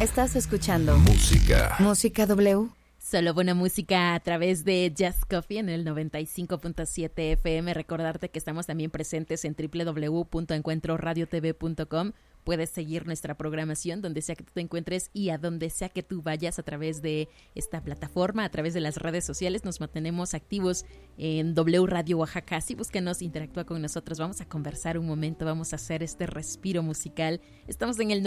Estás escuchando Música W. Solo buena música a través de Just Coffee en el 95.7 FM. Recordarte que estamos también presentes en www.encuentroradiotv.com. Puedes seguir nuestra programación donde sea que tú te encuentres y a donde sea que tú vayas a través de esta plataforma, a través de las redes sociales. Nos mantenemos activos en W Radio Oaxaca. Sí, búscanos, interactúa con nosotros. Vamos a conversar un momento, vamos a hacer este respiro musical. Estamos en el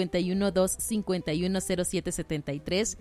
951-251-0773,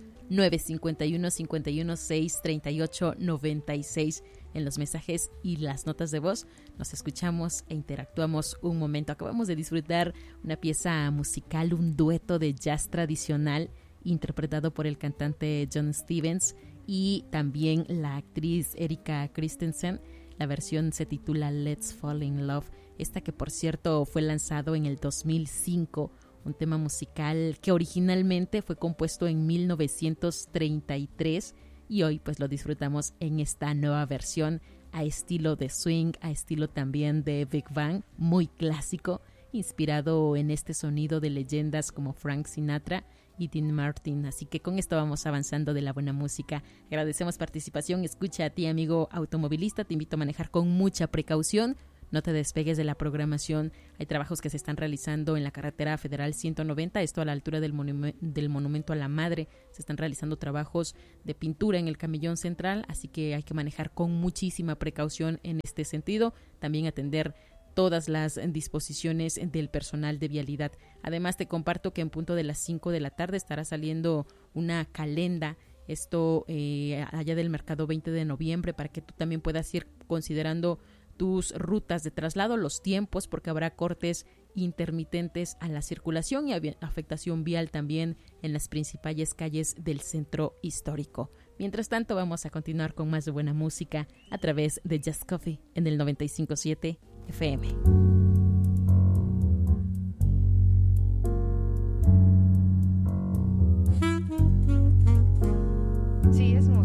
951-51-638-96. En los mensajes y las notas de voz nos escuchamos e interactuamos un momento. Acabamos de disfrutar una pieza musical, un dueto de jazz tradicional interpretado por el cantante John Stevens y también la actriz Erika Christensen. La versión se titula Let's Fall in Love, esta que por cierto fue lanzado en el 2005, un tema musical que originalmente fue compuesto en 1933 y hoy pues lo disfrutamos en esta nueva versión a estilo de swing, a estilo también de Big Bang, muy clásico, inspirado en este sonido de leyendas como Frank Sinatra y Dean Martin. Así que con esto vamos avanzando de la buena música. Agradecemos participación, escucha a ti amigo automovilista, te invito a manejar con mucha precaución. No te despegues de la programación. Hay trabajos que se están realizando en la carretera federal 190, esto a la altura del Monumento a la Madre. Se están realizando trabajos de pintura en el camellón central, así que hay que manejar con muchísima precaución en este sentido. También atender todas las disposiciones del personal de vialidad. Además, te comparto que en punto de las 5 de la tarde estará saliendo una calenda, esto allá del Mercado 20 de noviembre, para que tú también puedas ir considerando tus rutas de traslado, los tiempos, porque habrá cortes intermitentes a la circulación y afectación vial también en las principales calles del centro histórico. Mientras tanto, vamos a continuar con más de buena música a través de Just Coffee en el 95.7 FM.